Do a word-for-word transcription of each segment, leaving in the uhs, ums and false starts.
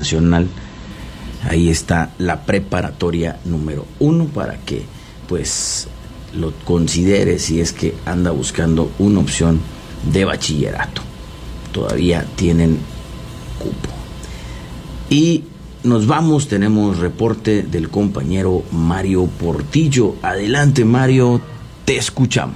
Nacional. Ahí está la preparatoria número uno para que pues lo considere si es que anda buscando una opción de bachillerato. Todavía tienen cupo. Y nos vamos, tenemos reporte del compañero Mario Portillo. Adelante, Mario, te escuchamos.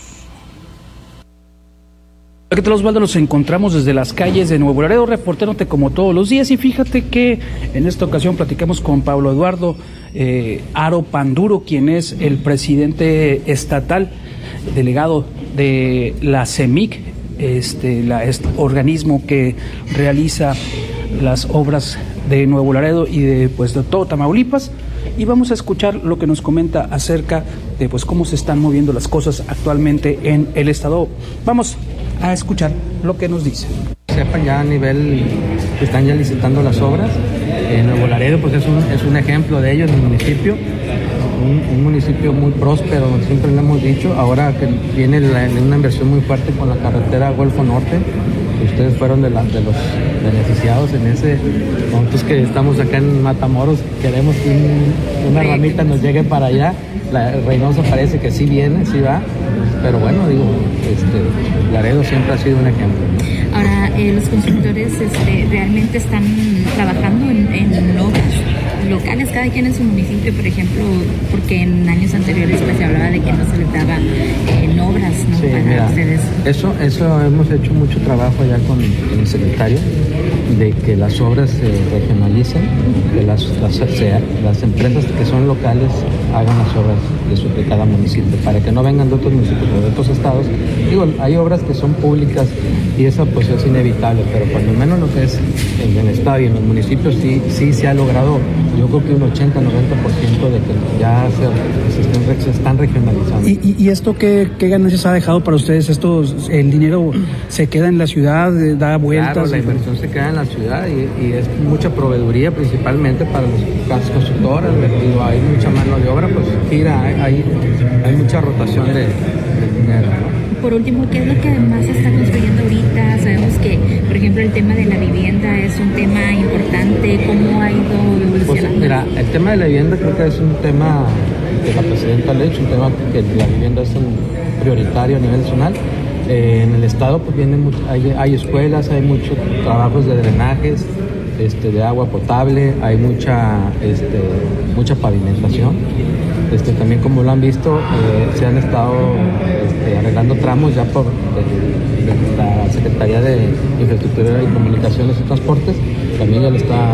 ¿Qué tal, Osvaldo? Nos encontramos desde las calles de Nuevo Laredo, reportándote como todos los días, y fíjate que en esta ocasión platicamos con Pablo Eduardo eh, Aro Panduro, quien es el presidente estatal, delegado de la CEMIC, este, la, este organismo que realiza las obras de Nuevo Laredo y de, pues, de todo Tamaulipas, y vamos a escuchar lo que nos comenta acerca de pues cómo se están moviendo las cosas actualmente en el estado. Vamos a escuchar lo que nos dice. Sepan ya a nivel, están ya licitando las obras. En Nuevo Laredo pues es un, es un ejemplo de ello en el municipio, un, un municipio muy próspero, siempre lo hemos dicho, ahora que viene la, una inversión muy fuerte con la carretera Golfo Norte. Ustedes fueron de, la, de los beneficiados en ese. Nosotros que estamos acá en Matamoros queremos que un, una ramita nos llegue para allá. La Reynosa parece que sí viene, sí va, pero bueno, digo, este, Laredo siempre ha sido un ejemplo, ¿no? Ahora, eh, los constructores este, realmente están trabajando en, en obras locales, cada quien en su municipio, por ejemplo, porque en años anteriores pues se hablaba de que no se les daba eh, en obras, ¿no? Sí, para mira, ustedes. Eso, eso hemos hecho mucho trabajo allá con, con el secretario, de que las obras se regionalicen, que las, las, sea, las empresas que son locales hagan las obras de, su, de cada municipio, para que no vengan de otros municipios o de otros estados. Digo, hay obras que son públicas y eso pues es inevitable, pero por lo menos lo que es en el estado y en los municipios sí, sí se ha logrado, yo creo que un ochenta a noventa por ciento de que ya se, se, están, se están regionalizando. ¿Y, y, y esto qué, qué ganancias ha dejado para ustedes? ¿Esto, el dinero se queda en la ciudad, da vueltas? Claro, la inversión se queda en la ciudad y, y es mucha proveeduría principalmente para los casas constructoras. Digo, hay mucha mano de obra, pues gira, hay, hay, hay mucha rotación de, de dinero, ¿no? Por último, ¿qué es lo que más se está construyendo ahorita? Sabemos que, por ejemplo, el tema de la vivienda es un tema importante. ¿Cómo ha ido evolucionando? Pues, mira, el tema de la vivienda creo que es un tema que la presidenta le ha hecho, un tema que la vivienda es un prioritario a nivel nacional. Eh, en el estado pues vienen mucho, hay, hay escuelas, hay muchos trabajos de drenajes, este, de agua potable, hay mucha, este, mucha pavimentación. Este, también, como lo han visto, eh, se han estado este, arreglando tramos ya por de, de la Secretaría de Infraestructura y Comunicaciones y Transportes. También ya lo está,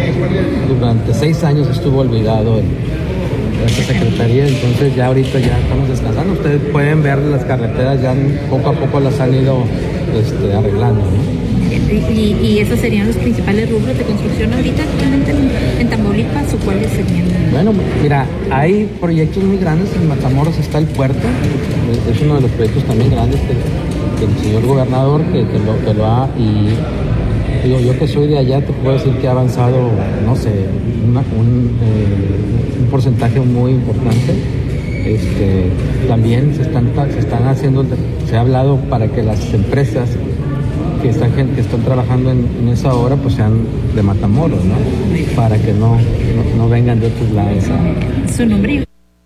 durante seis años estuvo olvidado el, esta secretaría, entonces ya ahorita ya estamos descansando. Ustedes pueden ver las carreteras, ya poco a poco las han ido este, arreglando, ¿no? Y, y esos serían los principales rubros de construcción ahorita actualmente en, en Tamaulipas, ¿o cuáles serían? Bueno, mira, hay proyectos muy grandes. En Matamoros está el puerto, es uno de los proyectos también grandes que, que el señor gobernador que, que, lo, que lo ha, y digo, yo que soy de allá te puedo decir que ha avanzado, no sé, una, un, eh, un porcentaje muy importante. Este, también se están, se están haciendo, se ha hablado para que las empresas que están, que están trabajando en, en esa obra pues sean de Matamoros, ¿no? Para que no, no, no vengan de otros lados. Su nombre.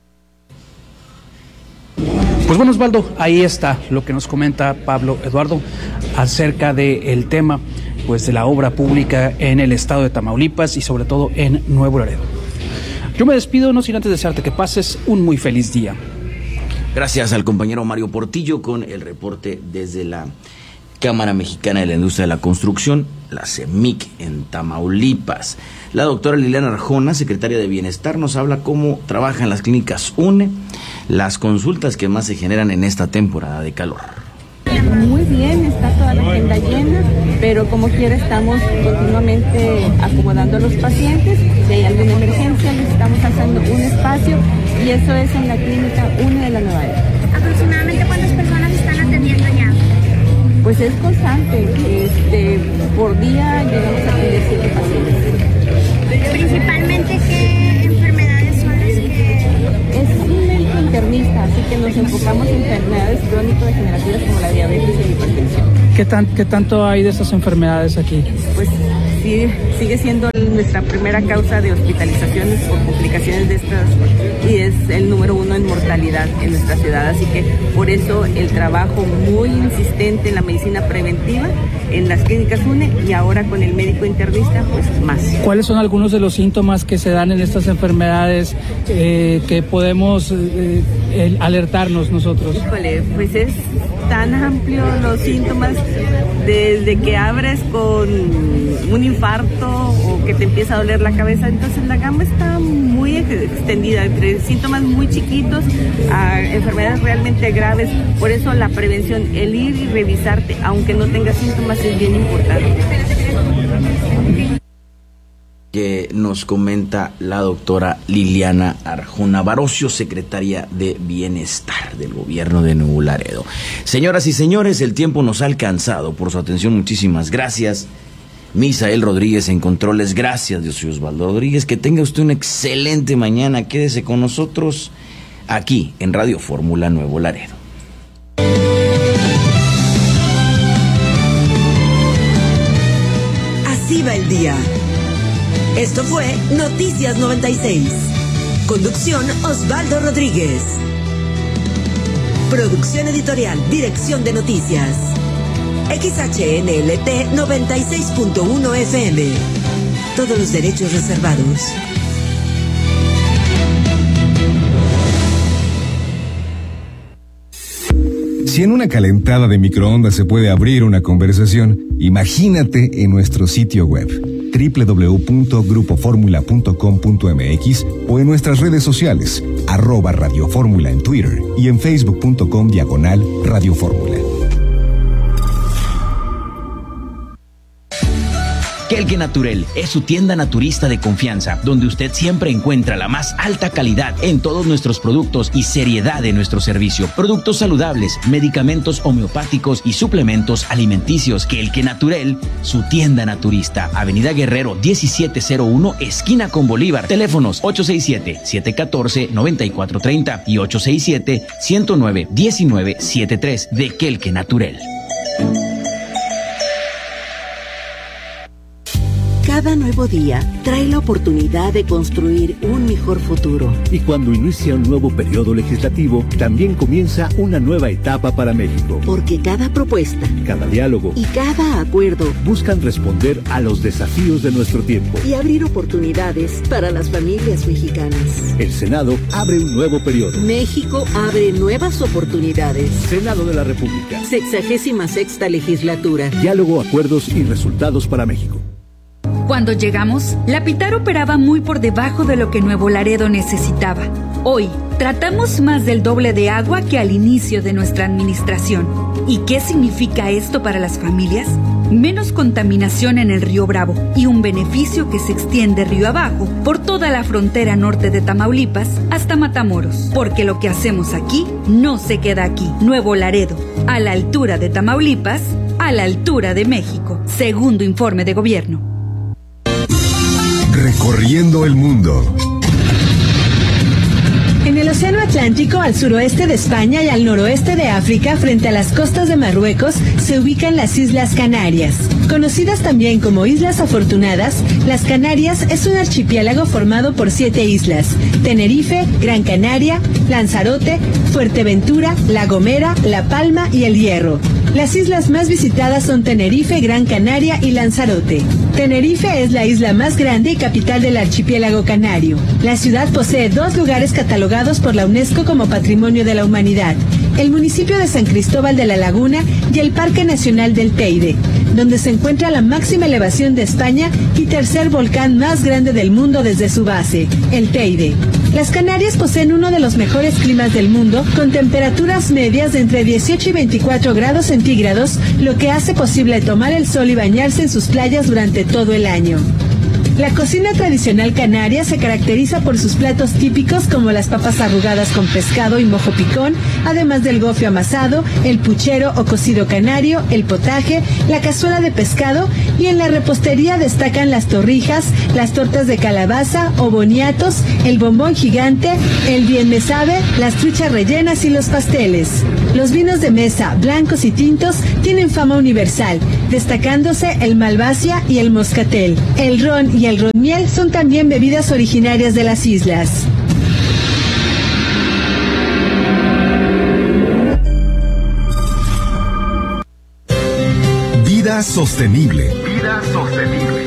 Pues bueno, Osvaldo, ahí está lo que nos comenta Pablo Eduardo acerca del tema pues de la obra pública en el estado de Tamaulipas y sobre todo en Nuevo Laredo. Yo me despido, no sin antes desearte que pases un muy feliz día. Gracias al compañero Mario Portillo con el reporte desde la Cámara Mexicana de la Industria de la Construcción, la CEMIC, en Tamaulipas. La doctora Liliana Arjona, secretaria de Bienestar, nos habla cómo trabajan las clínicas U N E, las consultas que más se generan en esta temporada de calor. Muy bien, está toda la agenda llena, pero como quiera estamos continuamente acomodando a los pacientes. Si hay alguna emergencia, les estamos haciendo un espacio, y eso es en la clínica U N E de la Nueva Era. ¿Aproximadamente cuántas personas están atendiendo ya? Pues es constante, este, por día llegamos a atender siete pacientes. Principalmente, ¿qué enfermedades son las que...? Es un médico internista, así que nos enfocamos en enfermedades crónico-degenerativas como la diabetes y la hipertensión. ¿Qué, tan, ¿Qué tanto hay de estas enfermedades aquí? Pues sí, sigue siendo nuestra primera causa de hospitalizaciones por complicaciones de estas y es el número uno en mortalidad en nuestra ciudad. Así que por eso el trabajo muy insistente en la medicina preventiva, en las clínicas U N E y ahora con el médico internista, pues más. ¿Cuáles son algunos de los síntomas que se dan en estas enfermedades eh, que podemos eh, el, alertarnos nosotros? Híjole, pues es tan amplio los síntomas, desde que abres con un infarto o que te empieza a doler la cabeza, entonces la gama está muy extendida, entre síntomas muy chiquitos a enfermedades realmente graves. Por eso la prevención, el ir y revisarte, aunque no tengas síntomas, es bien importante. Que nos comenta la doctora Liliana Arjona Barocio, secretaria de Bienestar del gobierno de Nuevo Laredo. Señoras y señores, el tiempo nos ha alcanzado. Por su atención, muchísimas gracias. Misael Rodríguez en controles, gracias. Yo soy Osvaldo Rodríguez. Que tenga usted una excelente mañana. Quédese con nosotros aquí en Radio Fórmula Nuevo Laredo. Así va el día. Esto fue Noticias noventa y seis. Conducción Osvaldo Rodríguez. Producción editorial, dirección de noticias. X H N L T noventa y seis punto uno F M. Todos los derechos reservados. Si en una calentada de microondas se puede abrir una conversación, imagínate en nuestro sitio web doble u doble u doble u punto grupo fórmula punto com punto m x o en nuestras redes sociales, arroba Radio Fórmula en Twitter y en facebook punto com diagonal Radio Fórmula. Kelke Naturel es su tienda naturista de confianza, donde usted siempre encuentra la más alta calidad en todos nuestros productos y seriedad en nuestro servicio. Productos saludables, medicamentos homeopáticos y suplementos alimenticios. Kelke Naturel, su tienda naturista. Avenida Guerrero diecisiete cero uno, esquina con Bolívar. Teléfonos ocho seis siete, siete uno cuatro, nueve cuatro tres cero y ocho seis siete, uno cero nueve, uno nueve siete tres de Kelke Naturel. Cada nuevo día trae la oportunidad de construir un mejor futuro. Y cuando inicia un nuevo periodo legislativo, también comienza una nueva etapa para México. Porque cada propuesta, cada diálogo y cada acuerdo buscan responder a los desafíos de nuestro tiempo y abrir oportunidades para las familias mexicanas. El Senado abre un nuevo periodo. México abre nuevas oportunidades. Senado de la República. Sexagésima sexta legislatura. Diálogo, acuerdos y resultados para México. Cuando llegamos, la Pitar operaba muy por debajo de lo que Nuevo Laredo necesitaba. Hoy, tratamos más del doble de agua que al inicio de nuestra administración. ¿Y qué significa esto para las familias? Menos contaminación en el río Bravo y un beneficio que se extiende río abajo por toda la frontera norte de Tamaulipas hasta Matamoros. Porque lo que hacemos aquí no se queda aquí. Nuevo Laredo, a la altura de Tamaulipas, a la altura de México. Segundo informe de gobierno. Recorriendo el mundo. En el Océano Atlántico, al suroeste de España y al noroeste de África, frente a las costas de Marruecos, se ubican las Islas Canarias. Conocidas también como Islas Afortunadas, las Canarias es un archipiélago formado por siete islas: Tenerife, Gran Canaria, Lanzarote, Fuerteventura, La Gomera, La Palma y El Hierro. Las islas más visitadas son Tenerife, Gran Canaria y Lanzarote. Tenerife es la isla más grande y capital del archipiélago canario. La ciudad posee dos lugares catalogados por la UNESCO como Patrimonio de la Humanidad: el municipio de San Cristóbal de la Laguna y el Parque Nacional del Teide, donde se encuentra la máxima elevación de España y tercer volcán más grande del mundo desde su base, el Teide. Las Canarias poseen uno de los mejores climas del mundo, con temperaturas medias de entre dieciocho y veinticuatro grados centígrados, lo que hace posible tomar el sol y bañarse en sus playas durante todo el año. La cocina tradicional canaria se caracteriza por sus platos típicos como las papas arrugadas con pescado y mojo picón, además del gofio amasado, el puchero o cocido canario, el potaje, la cazuela de pescado, y en la repostería destacan las torrijas, las tortas de calabaza o boniatos, el bombón gigante, el bien me sabe, las truchas rellenas y los pasteles. Los vinos de mesa, blancos y tintos, tienen fama universal, destacándose el malvasia y el moscatel. El ron y el ron miel son también bebidas originarias de las islas. Vida sostenible. Vida sostenible.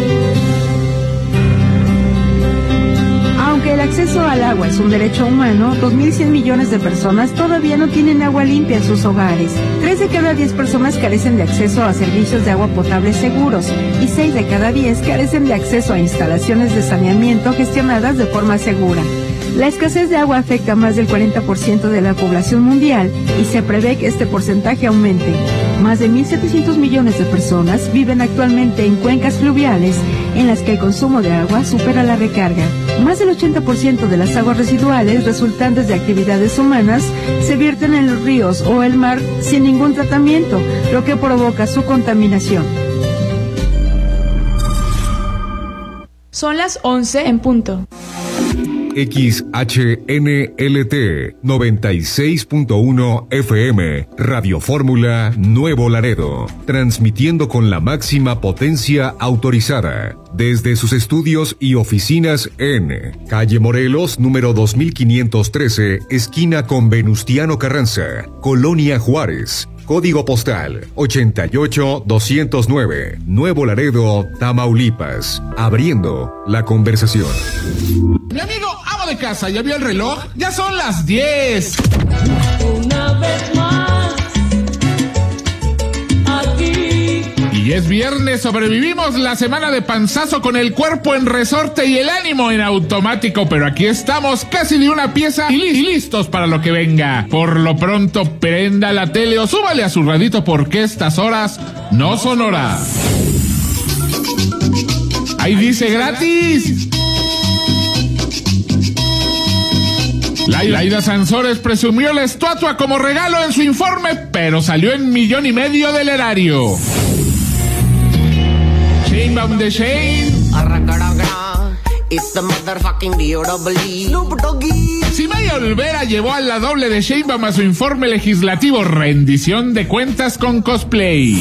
Aunque el acceso al agua es un derecho humano, dos mil cien millones de personas todavía no tienen agua limpia en sus hogares. tres de cada diez personas carecen de acceso a servicios de agua potable seguros y seis de cada diez carecen de acceso a instalaciones de saneamiento gestionadas de forma segura. La escasez de agua afecta a más del cuarenta por ciento de la población mundial y se prevé que este porcentaje aumente. Más de mil setecientos millones de personas viven actualmente en cuencas fluviales en las que el consumo de agua supera la recarga. Más del ochenta por ciento de las aguas residuales resultantes de actividades humanas se vierten en los ríos o el mar sin ningún tratamiento, lo que provoca su contaminación. Son las once en punto. X H N L T noventa y seis punto uno F M, Radio Fórmula Nuevo Laredo, transmitiendo con la máxima potencia autorizada desde sus estudios y oficinas en Calle Morelos, número dos mil quinientos trece, esquina con Venustiano Carranza, Colonia Juárez. Código postal ochenta y ocho doscientos nueve, Nuevo Laredo, Tamaulipas. Abriendo la conversación. Mi amigo amo de casa, ¿ya vio el reloj? Ya son las diez. Una vez más, aquí. Y es viernes, sobrevivimos la semana de panzazo con el cuerpo en resorte y el ánimo en automático, pero aquí estamos casi de una pieza y, li- y listos para lo que venga. Por lo pronto, prenda la tele o súbale a su radito porque estas horas no son horas. Ahí dice gratis. Laida Sansores presumió la estatua como regalo en su informe, pero salió en millón y medio del erario. Sheinbaum de Shane. Simaya Olvera llevó a la doble de Sheinbaum a su informe legislativo, rendición de cuentas con cosplay.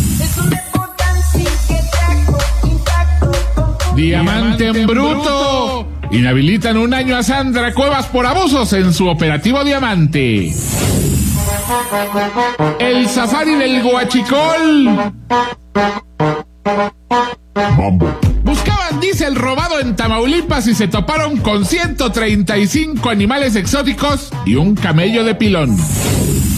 Diamante en bruto. Inhabilitan un año a Sandra Cuevas por abusos en su operativo Diamante. El safari del Guachicol. Buscaban diésel robado en Tamaulipas y se toparon con ciento treinta y cinco animales exóticos y un camello de pilón.